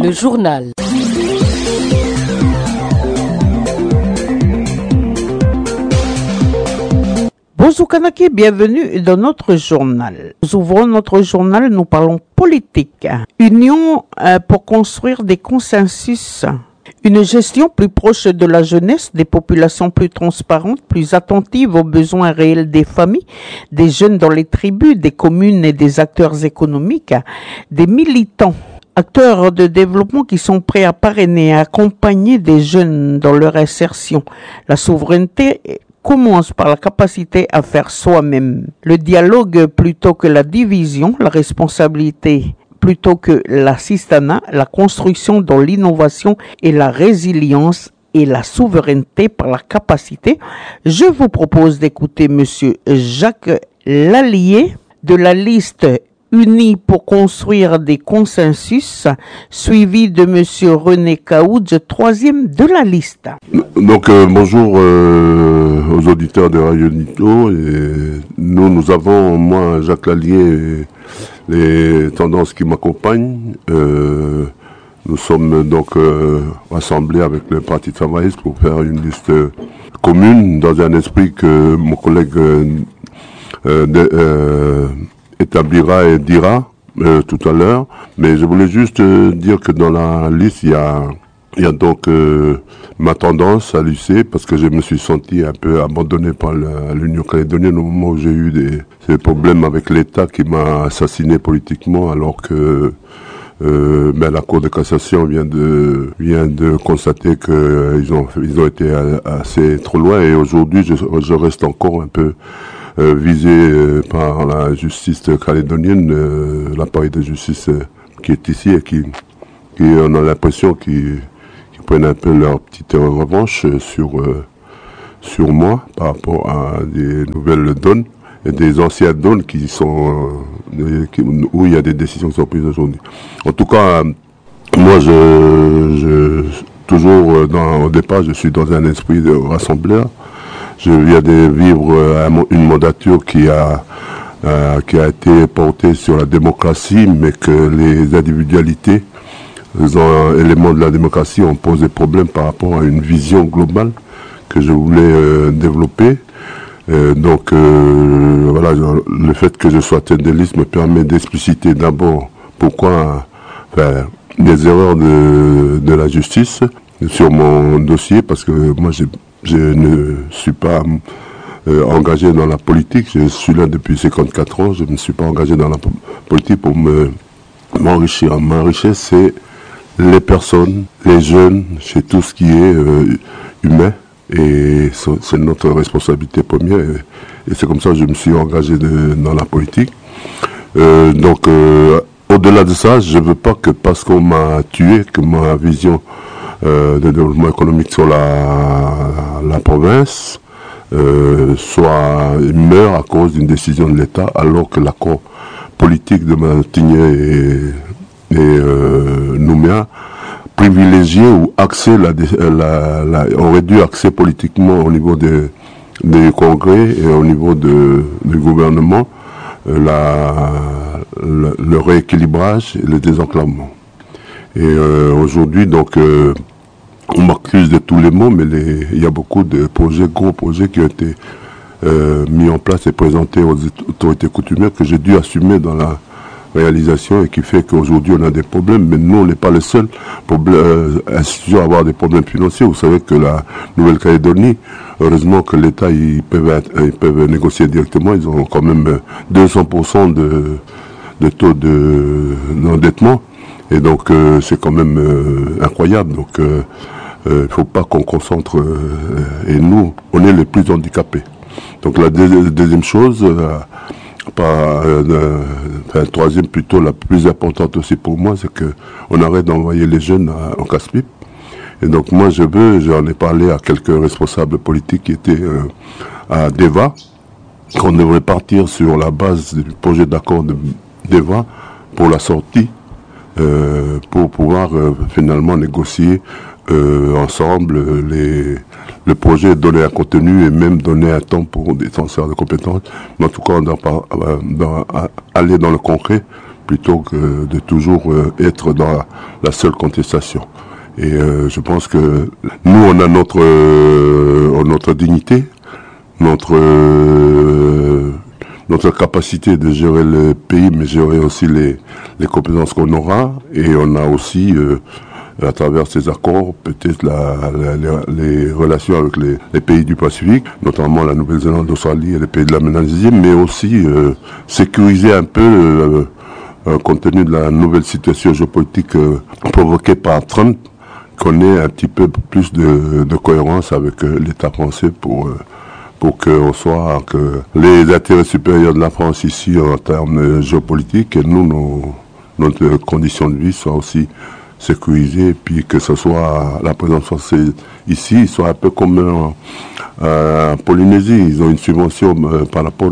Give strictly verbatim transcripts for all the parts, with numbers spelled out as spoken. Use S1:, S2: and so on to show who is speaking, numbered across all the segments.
S1: Le journal.
S2: Bonjour Kanaki, bienvenue dans notre journal. Nous ouvrons notre journal, nous parlons politique. Union euh, pour construire des consensus. Une gestion plus proche de la jeunesse, des populations plus transparentes, plus attentives aux besoins réels des familles, des jeunes dans les tribus, des communes et des acteurs économiques, des militants, acteurs de développement qui sont prêts à parrainer et à accompagner des jeunes dans leur insertion. La souveraineté commence par la capacité à faire soi-même. Le dialogue plutôt que la division, la responsabilité plutôt que l'assistanat, la construction dans l'innovation et la résilience et la souveraineté par la capacité. Je vous propose d'écouter Monsieur Jacques Lallier de la liste Unis pour construire des consensus, suivi de Monsieur René Kaoudj, troisième de la liste.
S3: Donc euh, bonjour euh, aux auditeurs de Radio Nito. Et nous, nous avons, moi, Jacques Lallier, les tendances qui m'accompagnent. Euh, nous sommes donc euh, rassemblés avec le Parti travailliste pour faire une liste commune dans un esprit que mon collègue euh, euh, de, euh, établira et dira euh, tout à l'heure. Mais je voulais juste euh, dire que dans la liste, il y a, il y a donc euh, ma tendance à l'U C, parce que je me suis senti un peu abandonné par l'Union calédonienne au moment où j'ai eu des, des problèmes avec l'État qui m'a assassiné politiquement, alors que euh, ben, la Cour de cassation vient de vient de constater que euh, ils ont ils ont été assez trop loin, et aujourd'hui je, je reste encore un peu Euh, visé euh, par la justice calédonienne, euh, l'appareil de justice euh, qui est ici et qui, qui on a l'impression qu'ils, qu'ils prennent un peu leur petite revanche sur euh, sur moi par rapport à des nouvelles donnes et des anciennes donnes qui sont euh, qui, où il y a des décisions qui sont prises aujourd'hui. En tout cas, euh, moi je, je toujours dans, au départ je suis dans un esprit de rassembleur. Je viens de vivre euh, une mandature qui a, euh, qui a été portée sur la démocratie, mais que les individualités, les éléments de la démocratie ont posé problème par rapport à une vision globale que je voulais euh, développer. Euh, donc euh, voilà, le fait que je sois tête de liste me permet d'expliciter d'abord pourquoi enfin, des erreurs de, de la justice sur mon dossier, parce que moi j'ai Je ne suis pas euh, engagé dans la politique. Je suis là depuis cinquante-quatre ans. Je ne me suis pas engagé dans la politique pour me m'enrichir. M'enrichir, c'est les personnes, les jeunes, c'est tout ce qui est euh, humain. Et c'est notre responsabilité première. Et, et c'est comme ça que je me suis engagé de, dans la politique. Euh, donc, euh, au-delà de ça, je ne veux pas que parce qu'on m'a tué, que ma vision Euh, de développement économique sur la, la province euh, soit meurt à cause d'une décision de l'État, alors que l'accord politique de Martigny et, et euh, Nouméa privilégiait ou axait la, la, la, aurait dû axer politiquement au niveau des, des congrès et au niveau de, du gouvernement euh, la, le, le rééquilibrage et le désenclavement. Et euh, aujourd'hui, donc, euh, on m'accuse de tous les mots, mais les, il y a beaucoup de projets, gros projets qui ont été euh, mis en place et présentés aux autorités coutumières que j'ai dû assumer dans la réalisation et qui fait qu'aujourd'hui on a des problèmes. Mais nous, on n'est pas les seuls euh, institutions à avoir des problèmes financiers. Vous savez que la Nouvelle-Calédonie, heureusement que l'État, ils peuvent, ils peuvent négocier directement. Ils ont quand même deux cents pour cent de, de taux de, d'endettement. Et donc euh, c'est quand même euh, incroyable. Donc il euh, ne euh, faut pas qu'on concentre. Euh, et nous, on est les plus handicapés. Donc la deuxi- deuxième chose, euh, pas, euh, enfin, troisième plutôt, la plus importante aussi pour moi, c'est que on arrête d'envoyer les jeunes à, en casse-pipe. Et donc moi je veux, j'en ai parlé à quelques responsables politiques qui étaient euh, à DEVA, qu'on devrait partir sur la base du projet d'accord de DEVA pour la sortie. Euh, pour pouvoir euh, finalement négocier euh, ensemble les, le projet, donner un contenu et même donner un temps pour des transferts de compétences. Mais en tout cas, on doit pas, euh, dans, aller dans le concret plutôt que de toujours euh, être dans la, la seule contestation. Et euh, je pense que nous, on a notre, euh, notre dignité, notre, euh, notre capacité de gérer le pays, mais gérer aussi les, les compétences qu'on aura. Et on a aussi, euh, à travers ces accords, peut-être la, la, les, les relations avec les, les pays du Pacifique, notamment la Nouvelle-Zélande, l'Australie et les pays de la Mélanésie, mais aussi euh, sécuriser un peu, euh, euh, compte tenu de la nouvelle situation géopolitique euh, provoquée par Trump, qu'on ait un petit peu plus de, de cohérence avec euh, l'État français pour... Euh, pour qu'on soit, que les intérêts supérieurs de la France ici en termes géopolitiques et nous, nos, notre condition de vie soit aussi sécurisée, et puis que ce soit la présence française ici, soit un peu comme en, en Polynésie. Ils ont une subvention euh, par rapport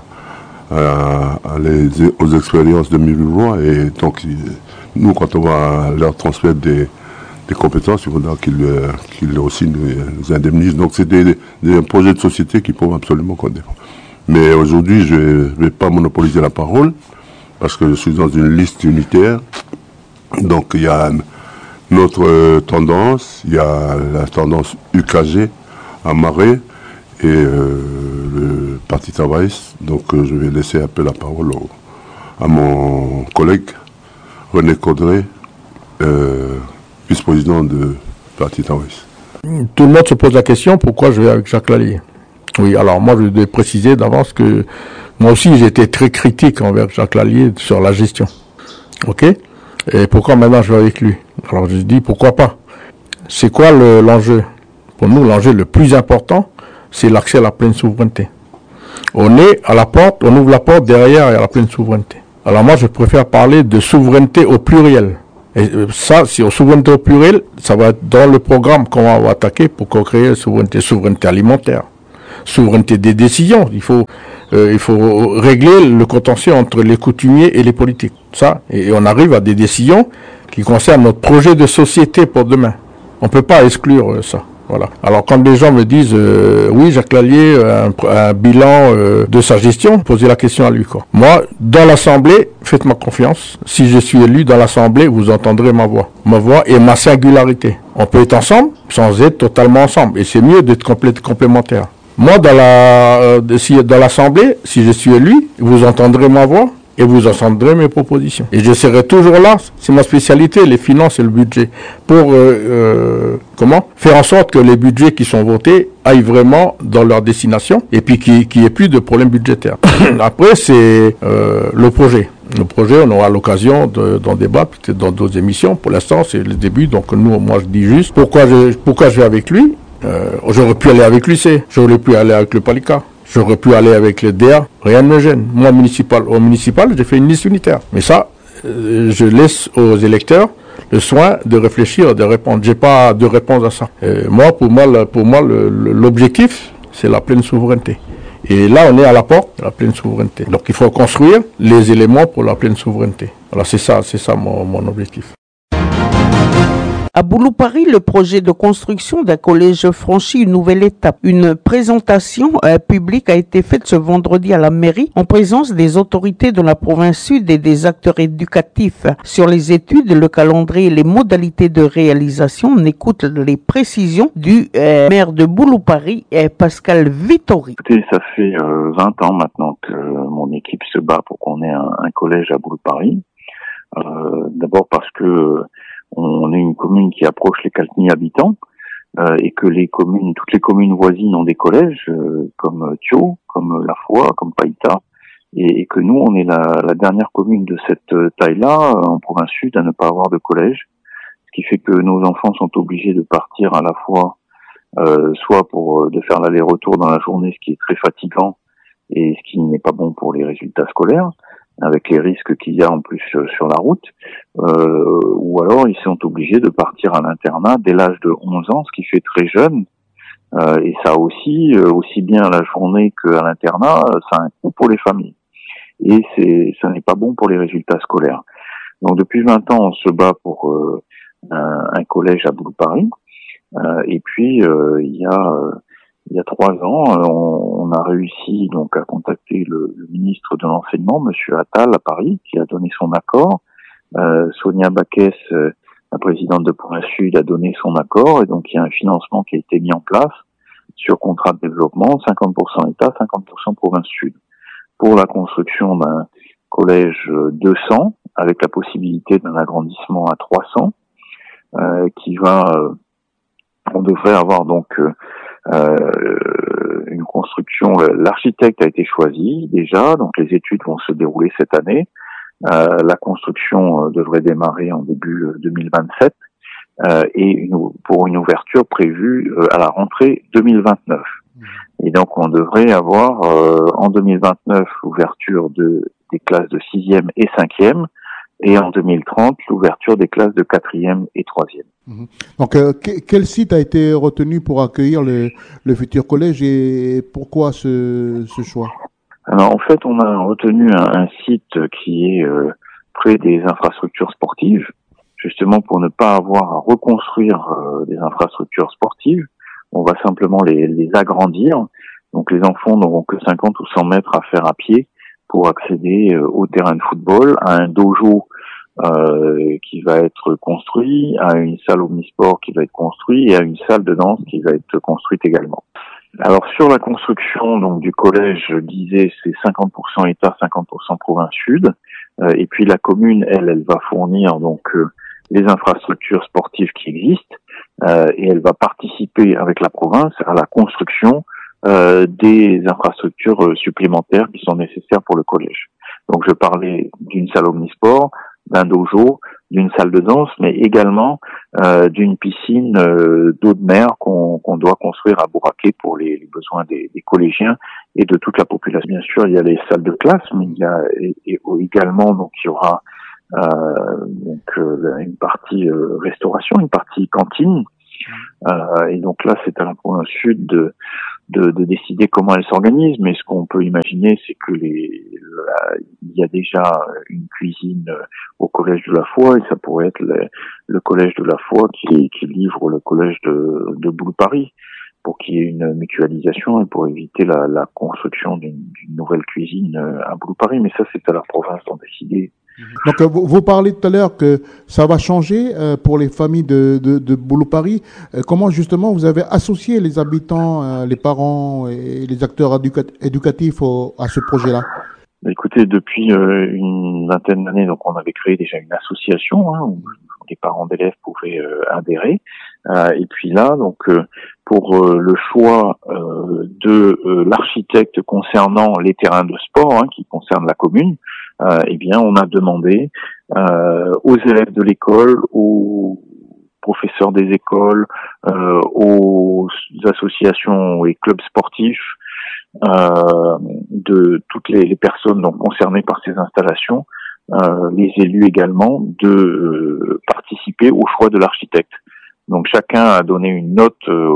S3: à, à, à les, aux expériences de Mivirois, et donc nous, quand on va leur transmettre des des compétences, il faudra qu'ils euh, qu'ils aussi nous, nous indemnisent. Donc c'est des, des projets de société qu'il faut absolument qu'on défende. Mais aujourd'hui, je ne vais pas monopoliser la parole, parce que je suis dans une liste unitaire. Donc il y a notre euh, tendance, il y a la tendance U K G à Marais et euh, le Parti travailliste. Donc euh, je vais laisser un peu la parole au, à mon collègue René Caudray, euh, vice-président de Parti travailliste.
S1: Tout le monde se pose la question, pourquoi je vais avec Jacques Lallier? Oui, alors moi je vais préciser d'avance que moi aussi j'étais très critique envers Jacques Lallier sur la gestion. Ok? Et pourquoi maintenant je vais avec lui? Alors je dis pourquoi pas? C'est quoi le, l'enjeu? Pour nous, l'enjeu le plus important, c'est l'accès à la pleine souveraineté. On est à la porte, on ouvre la porte, derrière il y a la pleine souveraineté. Alors moi je préfère parler de souveraineté au pluriel. Et ça, si on souveraineté au pluriel, ça va être dans le programme qu'on va attaquer pour créer la souveraineté, souveraineté alimentaire, souveraineté des décisions. Il faut, euh, il faut régler le contentieux entre les coutumiers et les politiques. Ça, et on arrive à des décisions qui concernent notre projet de société pour demain. On peut pas exclure euh, ça. Voilà. Alors quand les gens me disent euh, oui, Jacques Lallier, un, un bilan euh, de sa gestion, posez la question à lui quoi. Moi, dans l'Assemblée, faites-moi confiance. Si je suis élu dans l'Assemblée, vous entendrez ma voix, ma voix et ma singularité. On peut être ensemble sans être totalement ensemble, et c'est mieux d'être complé- complémentaire. Moi, dans la, euh, si, dans l'Assemblée, si je suis élu, vous entendrez ma voix et vous entendrez mes propositions. Et je serai toujours là, c'est ma spécialité, les finances et le budget, pour euh, euh, comment faire en sorte que les budgets qui sont votés aillent vraiment dans leur destination et puis qu'il n'y ait plus de problèmes budgétaires. Après, c'est euh, le projet. Le projet, on aura l'occasion de, d'en débattre peut-être dans d'autres émissions. Pour l'instant, c'est le début, donc nous, moi, je dis juste pourquoi je, pourquoi je vais avec lui. Euh, j'aurais pu aller avec l'U C, j'aurais pu aller avec le Palika. J'aurais pu aller avec le D A, rien ne me gêne. Moi, municipal, au municipal, j'ai fait une liste unitaire. Mais ça, euh, je laisse aux électeurs le soin de réfléchir, de répondre. J'ai pas de réponse à ça. Euh, moi, pour moi, pour moi, le, le, l'objectif, c'est la pleine souveraineté. Et là, on est à la porte de la pleine souveraineté. Donc, il faut construire les éléments pour la pleine souveraineté. Alors, c'est ça, c'est ça mon, mon objectif.
S2: À Bouloupari, le projet de construction d'un collège franchit une nouvelle étape. Une présentation euh, publique a été faite ce vendredi à la mairie en présence des autorités de la province sud et des acteurs éducatifs. Sur les études, le calendrier et les modalités de réalisation, on écoute les précisions du euh, maire de Bouloupari, euh, Pascal Vittori.
S4: Écoutez, ça fait euh, vingt ans maintenant que mon équipe se bat pour qu'on ait un, un collège à Bouloupari. Euh, d'abord parce que on est une commune qui approche les quatre mille habitants euh, et que les communes, toutes les communes voisines ont des collèges euh, comme Thio, comme La Foi, comme Païta, et, et que nous, on est la, la dernière commune de cette taille-là euh, en province sud à ne pas avoir de collège, ce qui fait que nos enfants sont obligés de partir à la fois euh, soit pour euh, de faire l'aller-retour dans la journée, ce qui est très fatigant et ce qui n'est pas bon pour les résultats scolaires, avec les risques qu'il y a en plus sur la route, euh, ou alors ils sont obligés de partir à l'internat dès l'âge de onze ans, ce qui fait très jeune, euh, et ça aussi, euh, aussi bien à la journée qu'à l'internat, ça a un coût pour les familles, et c'est, ça n'est pas bon pour les résultats scolaires. Donc depuis vingt ans, on se bat pour euh, un, un collège à Bouloupari, euh, et puis euh, il y a il y a trois ans, on, on a réussi donc à contacter le, le ministre de l'Enseignement, Monsieur Attal, à Paris, qui a donné son accord. Euh, Sonia Baquès, euh, la présidente de Province Sud, a donné son accord, et donc il y a un financement qui a été mis en place sur contrat de développement, cinquante pour cent État, cinquante pour cent Province Sud, pour la construction d'un collège deux cents, avec la possibilité d'un agrandissement à trois cents, euh, qui va, euh, on devrait avoir donc euh, une construction, l'architecte a été choisi déjà, donc les études vont se dérouler cette année, euh, la construction devrait démarrer en début deux mille vingt-sept, euh, et une, pour une ouverture prévue à la rentrée deux mille vingt-neuf. Et donc on devrait avoir euh, en deux mille vingt-neuf l'ouverture de, des classes de sixième et cinquième, et en deux mille trente l'ouverture des classes de quatrième et troisième.
S5: Mmh. Donc euh, que, quel site a été retenu pour accueillir le, le futur collège et pourquoi ce, ce choix?
S4: Alors en fait on a retenu un, un site qui est euh, près des infrastructures sportives, justement pour ne pas avoir à reconstruire euh, des infrastructures sportives. On va simplement les, les agrandir. Donc les enfants n'auront que cinquante ou cent mètres à faire à pied pour accéder euh, au terrain de football, à un dojo euh, qui va être construit, à une salle omnisport qui va être construite et à une salle de danse qui va être construite également. Alors sur la construction donc du collège, je disais c'est cinquante pour cent État, cinquante pour cent Province Sud, euh, et puis la commune, elle, elle va fournir donc euh, les infrastructures sportives qui existent. Euh, et elle va participer avec la province à la construction euh, des infrastructures supplémentaires qui sont nécessaires pour le collège. Donc je parlais d'une salle omnisport, d'un dojo, d'une salle de danse, mais également euh, d'une piscine euh, d'eau de mer qu'on, qu'on doit construire à Bouraké pour les, les besoins des, des collégiens et de toute la population. Bien sûr, il y a les salles de classe, mais il y a et, et également donc il y aura Euh, donc euh, une partie euh, restauration, une partie cantine, euh, et donc là c'est à la Province Sud de, de, de décider comment elle s'organise, mais ce qu'on peut imaginer c'est que les la, il y a déjà une cuisine au collège de la Foi et ça pourrait être le, le collège de la Foi qui, qui livre le collège de, de Boule-Paris pour qu'il y ait une mutualisation et pour éviter la, la construction d'une, d'une nouvelle cuisine à Boule-Paris, mais ça c'est à la province d'en décider.
S5: Donc, vous, vous parlez tout à l'heure que ça va changer euh, pour les familles de, de, de Boulou-Paris. Euh, comment, justement, vous avez associé les habitants, euh, les parents et les acteurs éduca- éducatifs au, à ce projet-là?
S4: Écoutez, depuis euh, une vingtaine d'années, donc on avait créé déjà une association hein, où les parents d'élèves pouvaient euh, adhérer. Euh, et puis là, donc euh, pour euh, le choix euh, de euh, l'architecte concernant les terrains de sport, hein, qui concerne la commune, euh, eh bien, on a demandé euh, aux élèves de l'école, aux professeurs des écoles, euh, aux associations et clubs sportifs, euh, de toutes les, les personnes donc concernées par ces installations, euh, les élus également, de euh, participer au choix de l'architecte. Donc chacun a donné une note euh,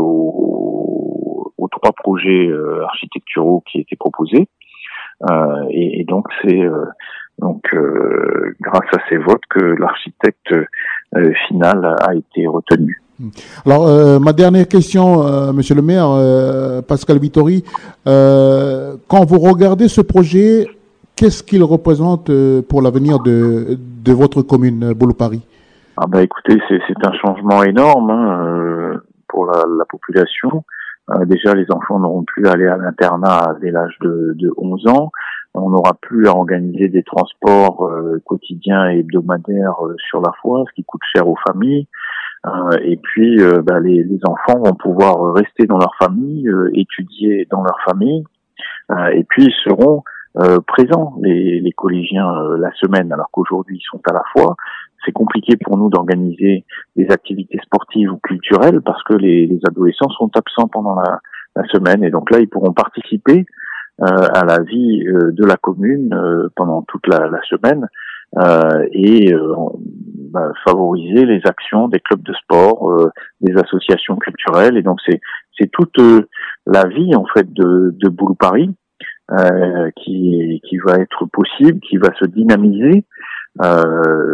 S4: aux, aux trois projets euh, architecturaux qui étaient proposés, euh, et, et donc c'est euh, donc euh, grâce à ces votes que l'architecte euh, final a été retenu.
S5: Alors, euh, ma dernière question, euh, Monsieur le maire, euh, Pascal Vittori, euh, quand vous regardez ce projet, qu'est-ce qu'il représente euh, pour l'avenir de, de votre commune, Boulou-Paris?
S4: Ah bah écoutez, c'est, c'est un changement énorme hein, euh, pour la, la population. Euh, déjà, les enfants n'auront plus à aller à l'internat dès l'âge de, de onze ans. On n'aura plus à organiser des transports euh, quotidiens et hebdomadaires euh, sur la Foi, ce qui coûte cher aux familles. Euh, et puis, euh, bah, les, les enfants vont pouvoir rester dans leur famille, euh, étudier dans leur famille, euh, et puis ils seront euh, présents, les, les collégiens, euh, la semaine, alors qu'aujourd'hui ils sont à la Foi. C'est compliqué pour nous d'organiser des activités sportives ou culturelles parce que les, les adolescents sont absents pendant la, la semaine, et donc là ils pourront participer euh, à la vie euh, de la commune euh, pendant toute la, la semaine euh, et euh, bah, favoriser les actions des clubs de sport, euh, des associations culturelles, et donc c'est c'est toute euh, la vie en fait de, de Boulou-Paris euh, qui qui va être possible, qui va se dynamiser. Euh,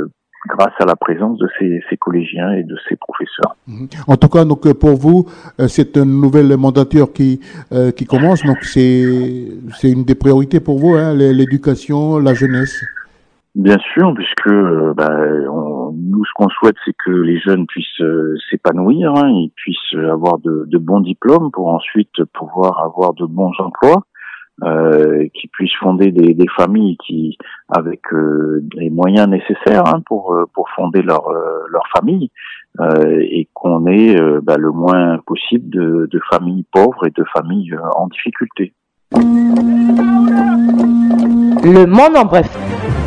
S4: grâce à la présence de ces, ces collégiens et de ces professeurs.
S5: En tout cas, donc pour vous, c'est une nouvelle mandature qui euh, qui commence, donc c'est c'est une des priorités pour vous, hein, l'éducation, la jeunesse.
S4: Bien sûr, puisque ben, on, nous, ce qu'on souhaite, c'est que les jeunes puissent euh, s'épanouir, hein, ils puissent avoir de, de bons diplômes pour ensuite pouvoir avoir de bons emplois, euh, qu'ils puissent fonder des, des familles qui, avec euh, les moyens nécessaires hein, pour pour fonder leur euh, leur famille, euh, et qu'on ait euh, ben, le moins possible de, de familles pauvres et de familles euh, en difficulté.
S6: Le monde en bref.